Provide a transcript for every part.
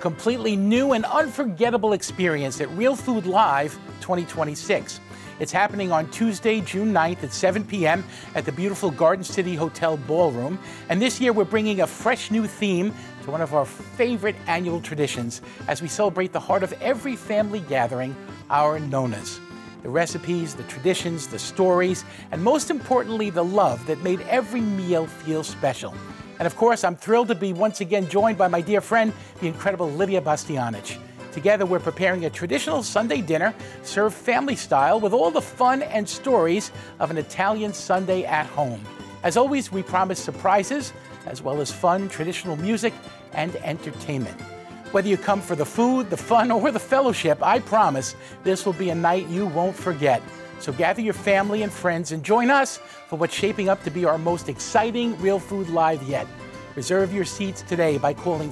completely new and unforgettable experience at Real Food Live 2026. It's happening on Tuesday, June 9th at 7 p.m. at the beautiful Garden City Hotel Ballroom. And this year we're bringing a fresh new theme to one of our favorite annual traditions as we celebrate the heart of every family gathering, our Nonas. The recipes, the traditions, the stories, and most importantly, the love that made every meal feel special. And of course, I'm thrilled to be once again joined by my dear friend, the incredible Lidia Bastianich. Together, we're preparing a traditional Sunday dinner served family style with all the fun and stories of an Italian Sunday at home. As always, we promise surprises, as well as fun, traditional music, and entertainment. Whether you come for the food, the fun, or the fellowship, I promise this will be a night you won't forget. So gather your family and friends and join us for what's shaping up to be our most exciting Real Food Live yet. Reserve your seats today by calling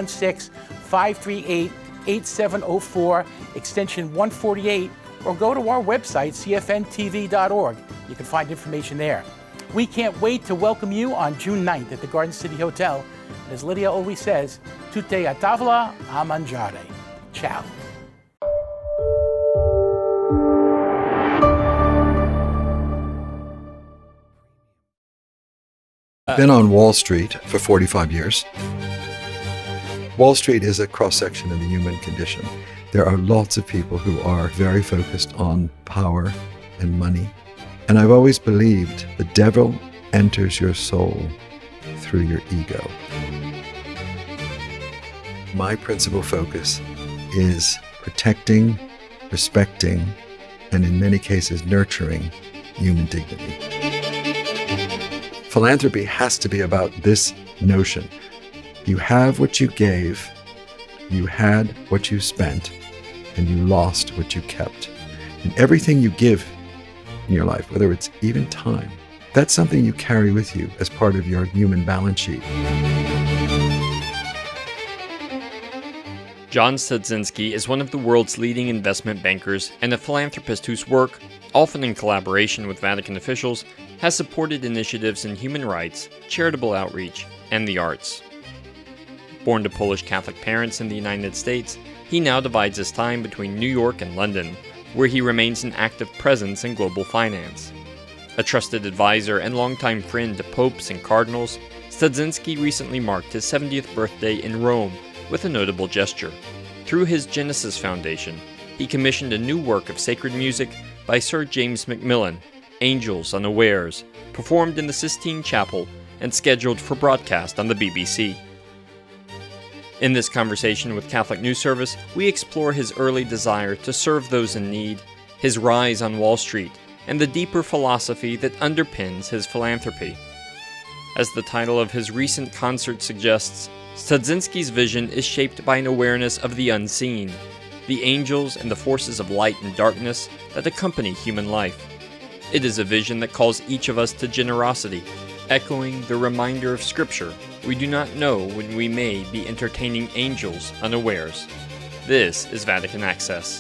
516-538-8704, extension 148, or go to our website, cfntv.org. You can find information there. We can't wait to welcome you on June 9th at the Garden City Hotel. And as Lidia always says, tutte a tavola a mangiare. Ciao. I've been on Wall Street for 45 years. Wall Street is a cross-section of the human condition. There are lots of people who are very focused on power and money. And I've always believed the devil enters your soul through your ego. My principal focus is protecting, respecting, and in many cases nurturing human dignity. Philanthropy has to be about this notion. You have what you gave, you had what you spent, and you lost what you kept. And everything you give in your life, whether it's even time, that's something you carry with you as part of your human balance sheet. John Studzinski is one of the world's leading investment bankers and a philanthropist whose work, often in collaboration with Vatican officials, has supported initiatives in human rights, charitable outreach, and the arts. Born to Polish Catholic parents in the United States, he now divides his time between New York and London, where he remains an active presence in global finance. A trusted advisor and longtime friend to popes and cardinals, Studzinski recently marked his 70th birthday in Rome with a notable gesture. Through his Genesis Foundation, he commissioned a new work of sacred music by Sir James Macmillan, Angels Unawares, performed in the Sistine Chapel and scheduled for broadcast on the BBC. In this conversation with Catholic News Service, we explore his early desire to serve those in need, his rise on Wall Street, and the deeper philosophy that underpins his philanthropy. As the title of his recent concert suggests, Studzinski's vision is shaped by an awareness of the unseen, the angels and the forces of light and darkness that accompany human life. It is a vision that calls each of us to generosity, echoing the reminder of Scripture, we do not know when we may be entertaining angels unawares. This is Vatican Access.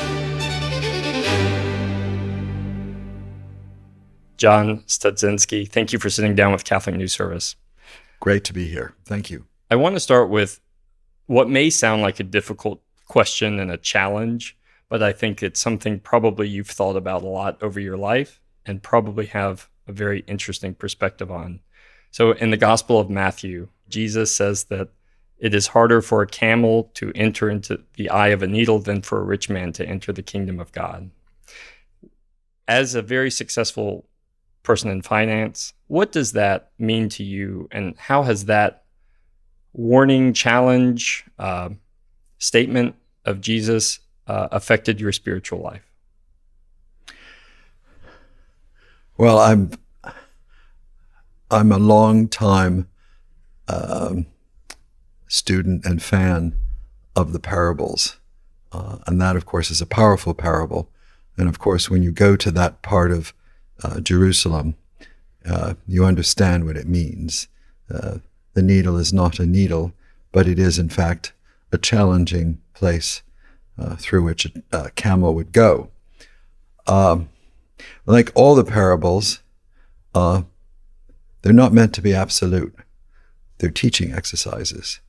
John Studzinski, thank you for sitting down with Catholic News Service. Great to be here. Thank you. I want to start with what may sound like a difficult question and a challenge, but I think it's something probably you've thought about a lot over your life and probably have a very interesting perspective on. So in the Gospel of Matthew, Jesus says that it is harder for a camel to enter into the eye of a needle than for a rich man to enter the kingdom of God. As a very successful person in finance, what does that mean to you, and how has that warning, challenge, statement of Jesus affected your spiritual life? Well, I'm a long time student and fan of the parables, and that, of course, is a powerful parable. And of course, when you go to that part of Jerusalem, you understand what it means. The needle is not a needle, but it is, in fact, a challenging place through which a camel would go. Like all the parables, they're not meant to be absolute. They're teaching exercises.